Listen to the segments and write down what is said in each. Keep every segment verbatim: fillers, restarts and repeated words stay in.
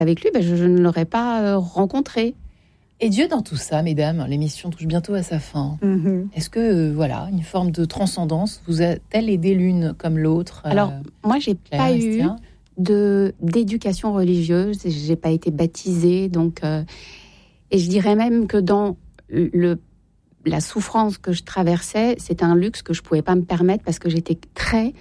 avec lui, ben, je, je ne l'aurais pas euh, rencontré. Et Dieu dans tout ça, mesdames, l'émission touche bientôt à sa fin. Mm-hmm. Est-ce que, euh, voilà, une forme de transcendance vous a-t-elle aidé l'une comme l'autre? Alors, euh, moi, j'ai Claire pas Estia eu de, d'éducation religieuse, j'ai pas été baptisée, donc... Euh, et je dirais même que dans le, la souffrance que je traversais, c'était un luxe que je pouvais pas me permettre parce que j'étais très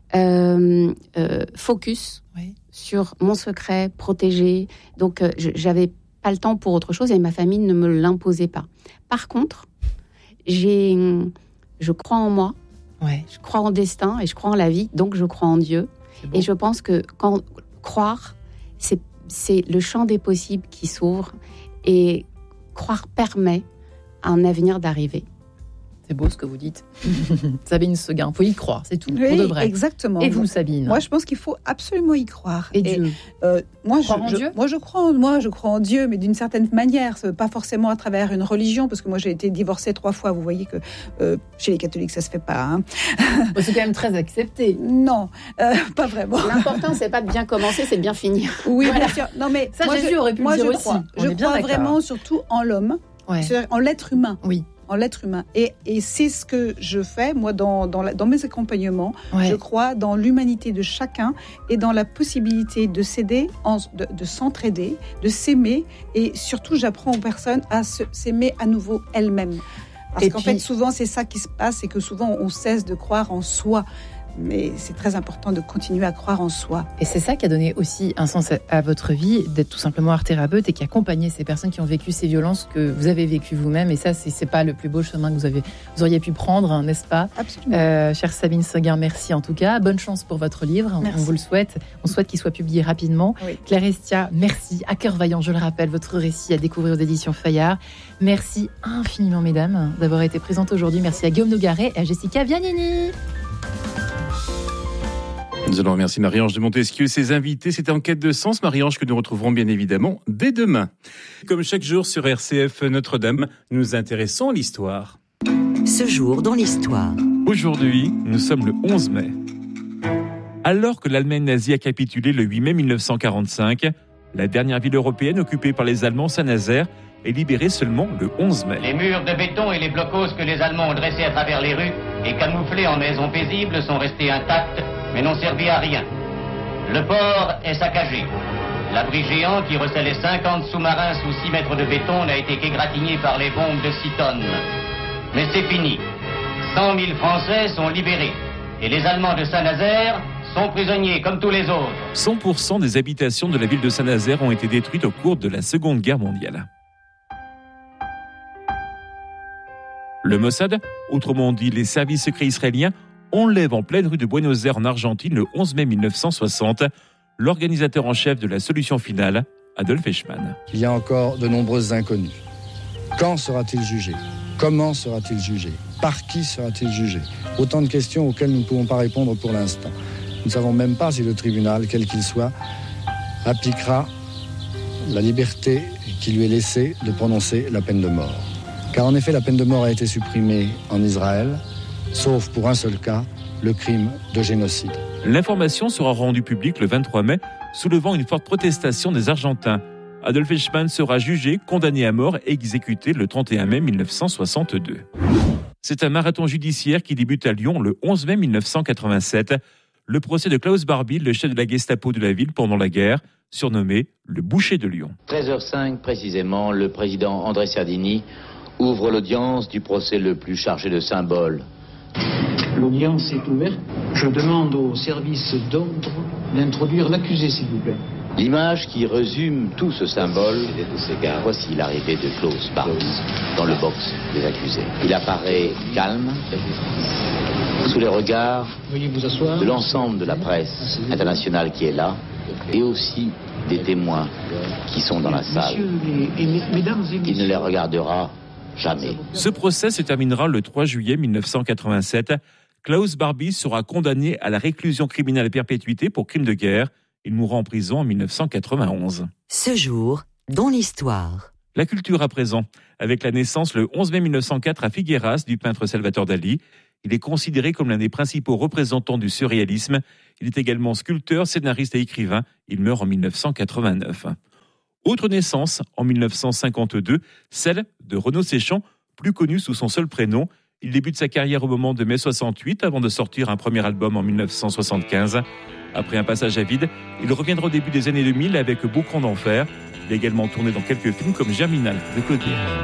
euh, euh, focus oui. sur mon secret, protégé. Donc, euh, je, j'avais pas le temps pour autre chose et ma famille ne me l'imposait pas. Par contre, j'ai, je crois en moi, ouais. je crois en destin et je crois en la vie, donc je crois en Dieu. Et je pense que quand croire, c'est, c'est le champ des possibles qui s'ouvre et croire permet un avenir d'arriver. C'est beau ce que vous dites. Sabine Seguin, il faut y croire, c'est tout, oui, pour de vrai. Exactement. Et vous, Sabine? Moi, je pense qu'il faut absolument y croire. Et, et Dieu euh, moi, je, en je, Dieu moi, je crois en, moi, je crois en Dieu, mais d'une certaine manière, pas forcément à travers une religion, parce que moi, j'ai été divorcée trois fois. Vous voyez que euh, chez les catholiques, ça se fait pas. Hein. C'est quand même très accepté. Non, euh, pas vraiment. L'important, c'est pas de bien commencer, c'est de bien finir. Oui, voilà. bien sûr. Non, mais ça, moi, Jésus je, aurait pu moi, le dire je aussi. Crois, On je est bien crois d'accord. vraiment surtout en l'homme, ouais. c'est-à-dire en l'être humain. Oui. En l'être humain. Et, et c'est ce que je fais, moi, dans, dans, la, dans mes accompagnements. Ouais. Je crois dans l'humanité de chacun et dans la possibilité de s'aider, en, de, de s'entraider, de s'aimer. Et surtout, j'apprends aux personnes à se, s'aimer à nouveau elles-mêmes. Parce et qu'en puis, fait, souvent, c'est ça qui se passe, c'est que souvent, on cesse de croire en soi. Mais c'est très important de continuer à croire en soi. Et c'est ça qui a donné aussi un sens à, à votre vie, d'être tout simplement art-thérapeute et qui accompagnait ces personnes qui ont vécu ces violences que vous avez vécues vous-même. Et ça, c'est, c'est pas le plus beau chemin que vous, avez, vous auriez pu prendre, hein, n'est-ce pas? Absolument. Euh, chère Sabine Seguin, merci en tout cas. Bonne chance pour votre livre. Merci. On vous le souhaite. On souhaite qu'il soit publié rapidement. Oui. Claire Estia, merci. À cœur vaillant, je le rappelle, votre récit à découvrir aux éditions Fayard. Merci infiniment, mesdames, d'avoir été présentes aujourd'hui. Merci à Guillaume Nogaret et à Jessica Vianini. Nous allons remercier Marie-Ange de Montesquieu et ses invités. C'était En quête de sens, Marie-Ange, que nous retrouverons bien évidemment dès demain. Comme chaque jour sur R C F Notre-Dame, nous nous intéressons à l'histoire. Ce jour dans l'histoire. Aujourd'hui, nous sommes le onze mai. Alors que l'Allemagne nazie a capitulé le huit mai mille neuf cent quarante-cinq, la dernière ville européenne occupée par les Allemands, Saint-Nazaire, est libérée seulement le onze mai. Les murs de béton et les blocos que les Allemands ont dressés à travers les rues et camouflés en maisons paisibles sont restés intacts, mais n'ont servi à rien. Le port est saccagé. L'abri géant qui recelait cinquante sous-marins sous six mètres de béton n'a été qu'égratigné par les bombes de six tonnes. Mais c'est fini. cent mille Français sont libérés. Et les Allemands de Saint-Nazaire sont prisonniers comme tous les autres. cent pour cent des habitations de la ville de Saint-Nazaire ont été détruites au cours de la Seconde Guerre mondiale. Le Mossad, autrement dit les services secrets israéliens, enlève en pleine rue de Buenos Aires en Argentine le onze mai mille neuf cent soixante l'organisateur en chef de la solution finale, Adolf Eichmann. Il y a encore de nombreuses inconnues. Quand sera-t-il jugé ? Comment sera-t-il jugé ? Par qui sera-t-il jugé ? Autant de questions auxquelles nous ne pouvons pas répondre pour l'instant. Nous ne savons même pas si le tribunal, quel qu'il soit, appliquera la liberté qui lui est laissée de prononcer la peine de mort. Car en effet, la peine de mort a été supprimée en Israël, sauf pour un seul cas, le crime de génocide. L'information sera rendue publique le vingt-trois mai, soulevant une forte protestation des Argentins. Adolf Eichmann sera jugé, condamné à mort et exécuté le trente et un mai mille neuf cent soixante-deux. C'est un marathon judiciaire qui débute à Lyon le onze mai mille neuf cent quatre-vingt-sept. Le procès de Klaus Barbie, le chef de la Gestapo de la ville pendant la guerre, surnommé le boucher de Lyon. treize heures cinq précisément, le président André Sardini ouvre l'audience du procès le plus chargé de symboles. L'audience est ouverte. Je demande au service d'ordre d'introduire l'accusé, s'il vous plaît. L'image qui résume tout ce symbole, voici l'arrivée de Klaus Barbie dans le box des accusés. Il apparaît calme, sous les regards de l'ensemble de la presse internationale qui est là, et aussi des témoins qui sont dans la salle. Il ne les regardera jamais. Ce procès se terminera le trois juillet mille neuf cent quatre-vingt-sept. Klaus Barbie sera condamné à la réclusion criminelle à perpétuité pour crime de guerre. Il mourra en prison en mille neuf cent quatre-vingt-onze. Ce jour, dans l'histoire. La culture à présent, avec la naissance le onze mai mille neuf cent quatre à Figueras du peintre Salvador Dali. Il est considéré comme l'un des principaux représentants du surréalisme. Il est également sculpteur, scénariste et écrivain. Il meurt en mille neuf cent quatre-vingt-neuf. Autre naissance, en mille neuf cent cinquante-deux, celle de Renaud Séchant, plus connu sous son seul prénom. Il débute sa carrière au moment de mai soixante-huit avant de sortir un premier album en mille neuf cent soixante-quinze. Après un passage à vide, il reviendra au début des années deux mille avec Beaucran d'enfer. Il a également tourné dans quelques films comme Germinal de Claude Berry.